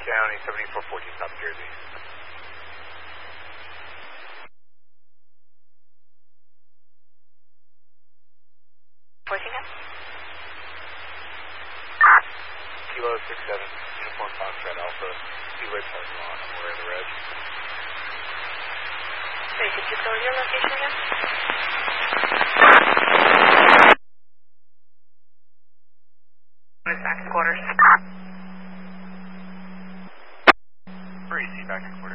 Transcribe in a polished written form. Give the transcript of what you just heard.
Downey 7414 South Jersey. Voicing up. Kilo 67, Uniform Foxtrot Alpha, Speedway parking lot, I'm aware of the red. Sorry, could you go to your location again? Back to quarters. Where is he back to quarters?